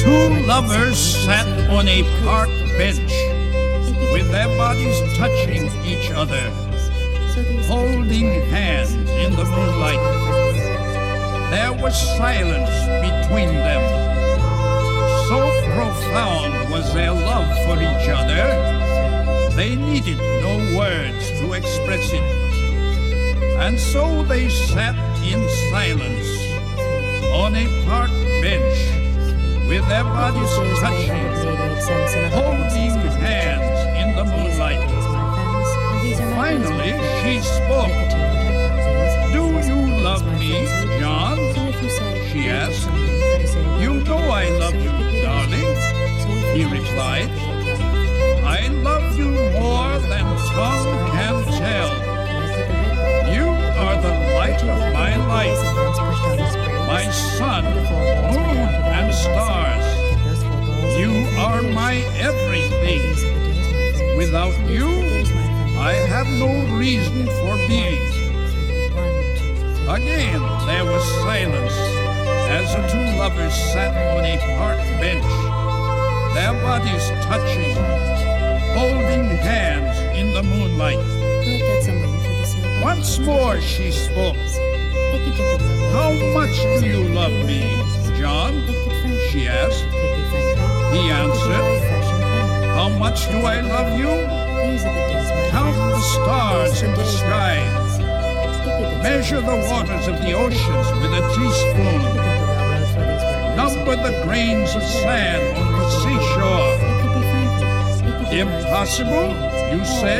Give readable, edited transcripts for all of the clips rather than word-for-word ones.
Two lovers sat on a park bench with their bodies touching each other, holding hands in the moonlight. There was silence between them. So profound was their love for each other, they needed no words to express it. And so they sat in silence on a park bench with their bodies touching, holding hands in the moonlight. Finally, she spoke. "Do you love me, John?" she asked. "You know I love you, darling," he replied. "I love you more than tongue can tell. You are the light of my life, my sun, moon, and stars. You are my everything. Without you, I have no reason for being." Again, there was silence as the two lovers sat on a park bench, their bodies touching, holding hands in the moonlight. Once more she spoke. "How much do you love me, John?" she asked. He answered, "How much do I love you? Count the stars in the sky. Measure the waters of the oceans with a teaspoon. Number the grains of sand on the seashore. Impossible, you say?"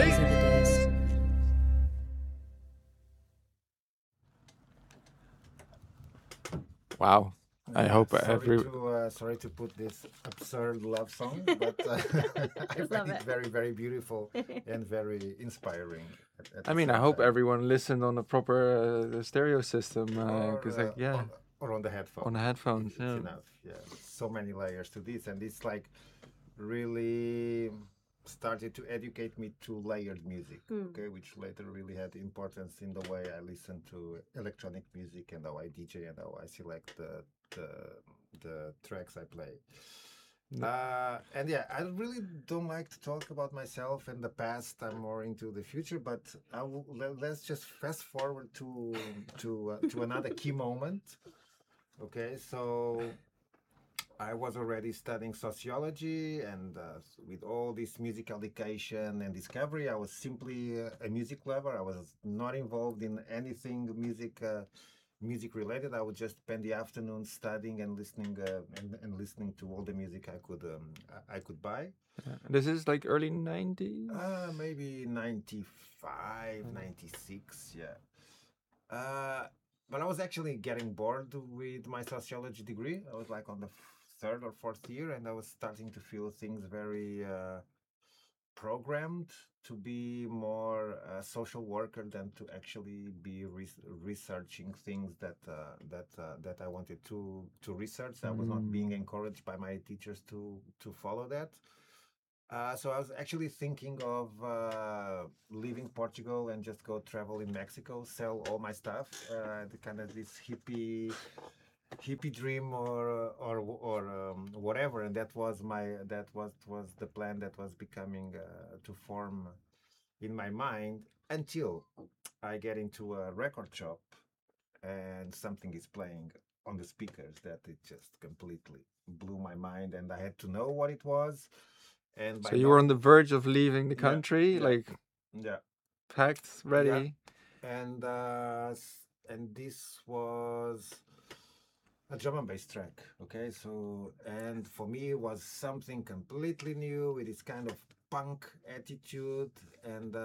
Wow. I hope Sorry to put this absurd love song, but I find it very, very beautiful and very inspiring. I mean, I hope everyone listened on a proper stereo system, because or on the headphones. On the headphones, It's yeah. enough. Yeah, so many layers to this, and it's like really started to educate me to layered music, okay, which later really had importance in the way I listen to electronic music and how I DJ and how I select the tracks I play. And yeah, I really don't like to talk about myself and the past. I'm more into the future, but let's just fast forward to another key moment. Okay, so I was already studying sociology, and with all this music education and discovery, I was simply a music lover. I was not involved in anything music related. I would just spend the afternoon studying and listening and listening to all the music I could buy. This is like early 90s? Maybe 95, 96, yeah. But I was actually getting bored with my sociology degree. I was like on the third or fourth year, and I was starting to feel things very programmed to be more a social worker than to actually be researching things that I wanted to research. I was not being encouraged by my teachers to follow that. So I was actually thinking of leaving Portugal and just go travel in Mexico, sell all my stuff, the kind of this hippie dream or whatever. And that was the plan that was becoming to form in my mind until I get into a record shop and something is playing on the speakers that it just completely blew my mind, and I had to know what it was. And So you were on the verge of leaving the country, like yeah, packed, ready. Yeah. And this was a drum and bass track. Okay, so and for me it was something completely new with this kind of punk attitude, and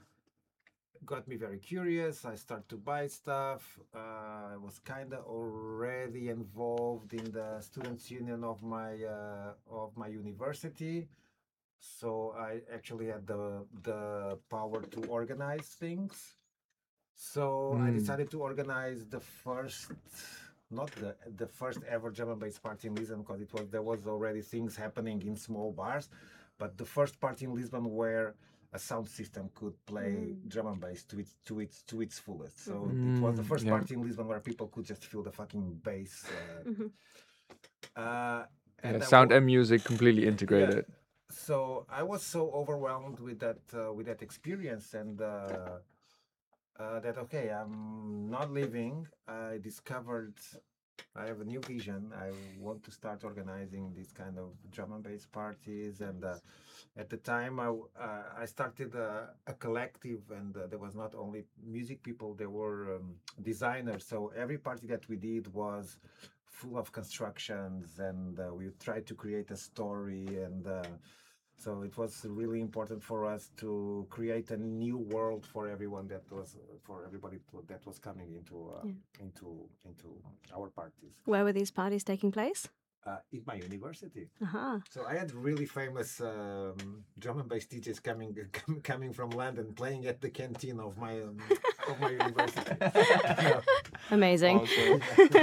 got me very curious. I started to buy stuff. I was kind of already involved in the students' union of my university. So I actually had the power to organize things. So I decided to organize the first, not the first ever drum and bass party in Lisbon, because there was already things happening in small bars, but the first party in Lisbon where a sound system could play drum and bass to its fullest. So it was the first party in Lisbon where people could just feel the fucking bass. Yeah, I sound wa- and music completely integrated. so I was so overwhelmed with that experience, and that okay, I'm not leaving. I discovered I have a new vision. I want to start organizing these kind of drum and bass parties, and at the time I started a collective, and there was not only music people, there were designers. So every party that we did was full of constructions, and we tried to create a story, and so it was really important for us to create a new world for everyone that was for everybody that was coming into our parties. Where were these parties taking place? In my university. Uh-huh. So I had really famous drum and bass DJs coming from London, playing at the canteen of my university. Amazing. Also,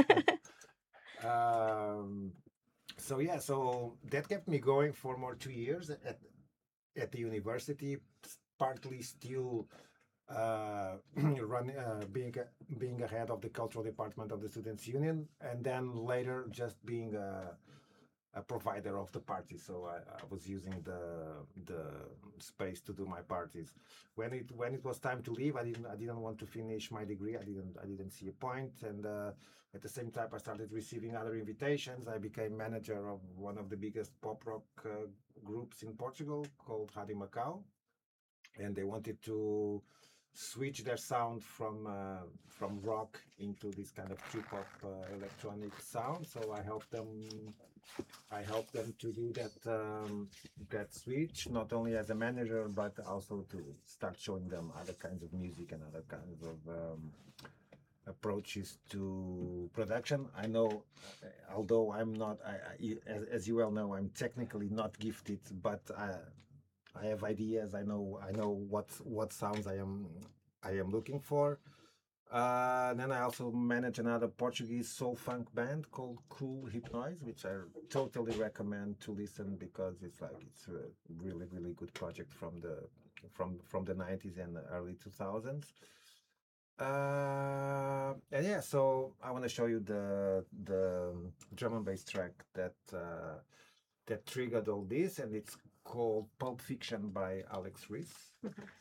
So yeah, so that kept me going for more 2 years at the university, partly still being ahead of the cultural department of the students union, and then later just being a provider of the party. So I was using the space to do my parties. When it was time to leave, I didn't want to finish my degree. I didn't see a point, and at the same time I started receiving other invitations. I became manager of one of the biggest pop rock groups in Portugal called Rádio Macau, and they wanted to switch their sound from rock into this kind of trip hop electronic sound. So I helped them to do that switch, not only as a manager but also to start showing them other kinds of music and other kinds of approaches to production. I know, although I'm not, as you well know, I'm technically not gifted, but I have ideas. I know what sounds I am looking for. Then I also manage another Portuguese soul funk band called Cool Hypnoise, which I totally recommend to listen because it's a really good project from the 90s and the early 2000s. And yeah, so I want to show you the drum and bass track that triggered all this, and it's called Pulp Fiction by Alex Reese.